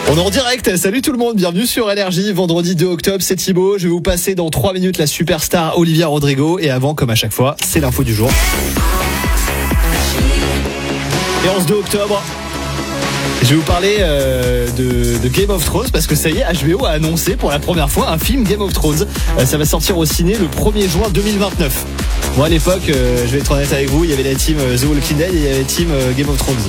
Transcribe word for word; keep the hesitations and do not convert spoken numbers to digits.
On est en direct, salut tout le monde, bienvenue sur Énergie, vendredi deux octobre, c'est Thibaut, je vais vous passer dans trois minutes la superstar Olivia Rodrigo et avant, comme à chaque fois, c'est l'info du jour. Et en ce deux octobre, je vais vous parler euh, de, de Game of Thrones parce que ça y est, H B O a annoncé pour la première fois un film Game of Thrones. Euh, ça va sortir au ciné le premier juin deux mille vingt-neuf. Moi à l'époque, euh, je vais être honnête avec vous, il y avait la team euh, The Walking Dead et il y avait la team euh, Game of Thrones.